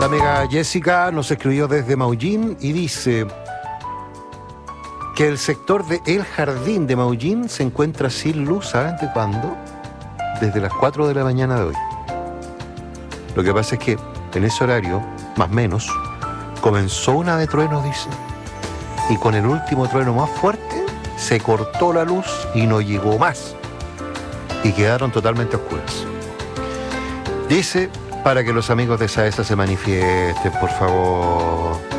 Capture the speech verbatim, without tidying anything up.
La amiga Jessica nos escribió desde Maullín y dice que el sector de El Jardín de Maullín se encuentra sin luz, ¿saben de cuándo? Desde las cuatro de la mañana de hoy. Lo que pasa es que en ese horario, más o menos, comenzó una de truenos, dice, y con el último trueno más fuerte se cortó la luz y no llegó más, y quedaron totalmente oscuras. Dice, para que los amigos de Saesa se manifiesten, por favor.